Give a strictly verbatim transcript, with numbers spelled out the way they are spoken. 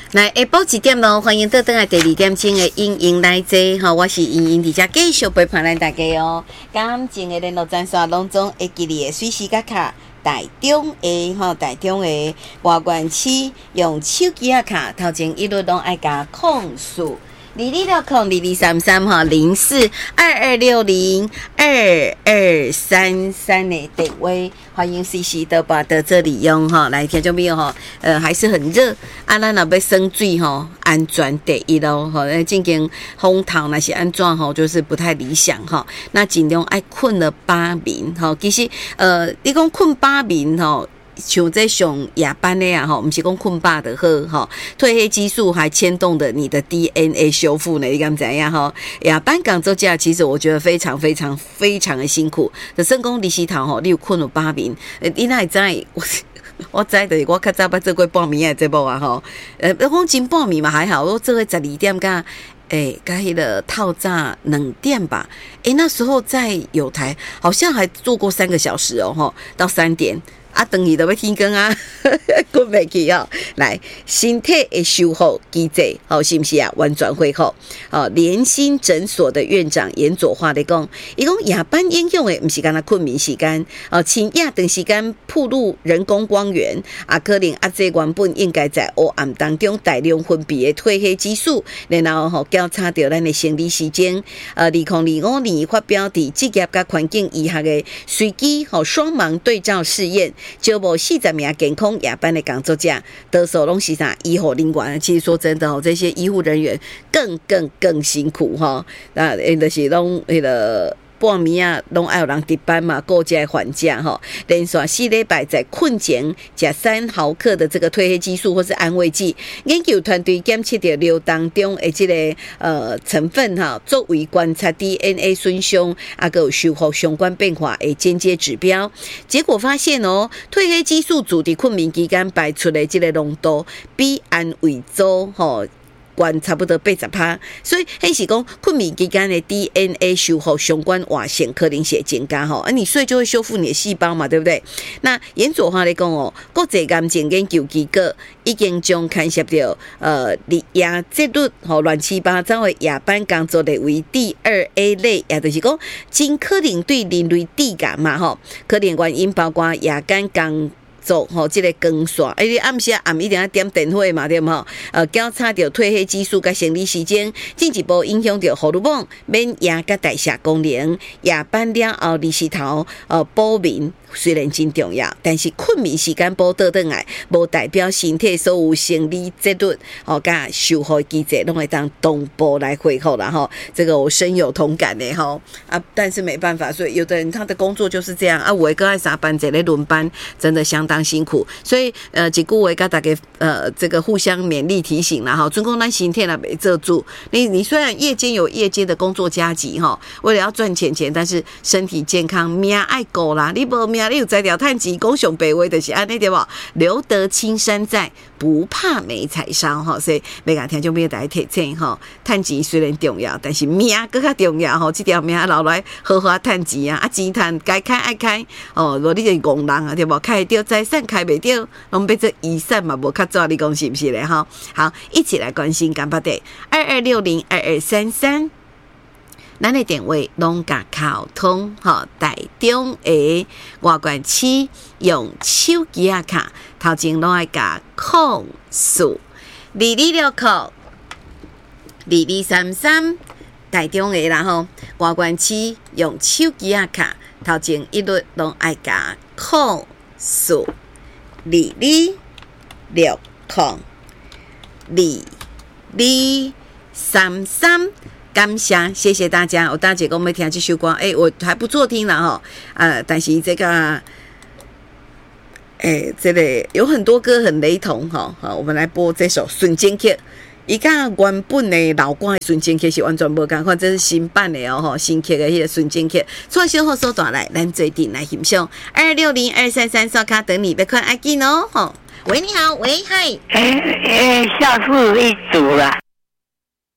来下晡一点咯，欢迎倒转来第二点钟的英英来坐吼，我是英英，伫遮继续陪伴咱大家哦。感情的联络专线拢总会记你的随时甲卡，台中的吼，台中的外县市用手机啊卡，头前一律拢爱加控诉。零零六空零零三三哈零四二二六零二二三三的电话，欢迎随时都把的这里用哈，来听众朋友哈，呃还是很热，啊咱若要生水哈，安全第一咯哈，进行风头那是安怎吼，就是不太理想哈，那尽量爱困了八眠哈，其实呃你讲困八眠吼。像这上夜班的啊，吼，不是讲困饱的好，吼，褪黑激素还牵动的你的 D N A 修复呢，你敢怎样吼？夜班工作者其实我觉得非常非常非常的辛苦。就算讲日时头吼，你有困了八眠，你哪会知？我我知的，我较早捌做过半暝的节目啊，吼，呃，我讲真半暝嘛还好，我做过十二点甲。诶、欸，跟迄个套炸冷店吧，诶、欸，那时候在友台好像还做过三个小时哦，吼，到三点。啊，等于都要天光啊，困袂去哦。来，身体的修复机制，好、哦、是不是啊？完全恢复。哦，联心诊所的院长严左华咧讲，伊讲夜班应用的，不是干那困眠时间，哦，深夜长时间暴露人工光源，啊，可能啊，这原本应该在黑暗当中大量分泌的褪黑激素，然后吼交叉到咱的生理时间。呃，二零二五年发表伫职业甲环境医学的随机吼双盲对照试验。招募四十名健康夜班的工作者，多数拢是啥医护人员。其实说真的哦，这些医护人员更更更辛苦哈。那因就是拢迄个。半暝啊，拢爱有人值班嘛，顾这患者吼，连续四礼拜在困前食三毫克的这个褪黑激素或是安慰剂，研究团队检测到尿当中的这个呃成分哈，作为观察 D N A 损伤啊个修复相关变化的间接指标。结果发现哦，褪黑激素主伫困眠期间排出的这个浓度比安慰组吼。关差不多八十趴，所以迄是讲困眠期间的 D N A 修复相关活性可能性增加吼，而你睡就会修复你的细胞嘛，对不对？那严左华来讲哦，国际癌症研究结果已经将牵涉到呃日夜节律吼乱七八糟的夜班工作列为第二 A 类，也就是讲真可能对人类致癌嘛吼，可能原因包括夜间工。做吼，这个光线，哎，你暗时暗一定要点电火嘛，对吗？呃，交叉到褪黑激素甲生理时间，进一步影响到荷尔蒙、免疫甲代谢功能。夜班了后，日时头呃补眠虽然真重要，但是困眠时间补倒转来，无代表身体所有生理节律哦甲修复机制拢会当同步来恢复啦吼。这个我深有同感的吼啊，但是没办法，所以有的人他的工作就是这样啊，有的搁爱三班一个轮班，真的相当辛苦，所以呃，一句话跟大家呃这个互相勉励提醒啦哈。尊公咱身体啦没做住，你你虽然夜间有夜间的工作加急哈，为了要赚钱钱，但是身体健康命爱顾啦，你无命你有在条趁钱，讲上白话就是安尼对不？留得青山在，不怕没柴烧哈。所以每个听众朋友大家提醒哈，趁钱虽然重要，但是命更加重要哈。这条命留来好好趁钱啊，啊钱赚该开爱开哦，如果你是戆人啊对不？开掉财产开袂掉，拢变做遗产嘛，无较早你讲是不是咧？哈，好，一起来关心干巴的二二六零二二三三，咱的电话拢甲沟通，哈，台中的外县市用手机啊卡，头前拢爱甲控诉二二六扣二二三三，台中的啦吼，外县市用手机啊卡，头前一律拢爱甲控诉。二二六空二二三三，感谢谢谢大家。我大姐跟我们听这首歌，哎、欸，我还不错听了哈，呃，但是这个，哎、欸，这个有很多歌很雷同哈，好，我们来播这首《瞬间曲》。伊甲原本的老歌的瞬间曲是完全无同款，这是新版的哦吼，新曲的迄个瞬间曲。创小好所带来，咱做阵来欣赏。二六零二三三刷卡等你，别看爱见哦吼。喂，你好，喂，嗨。 哎哎，下次一组了。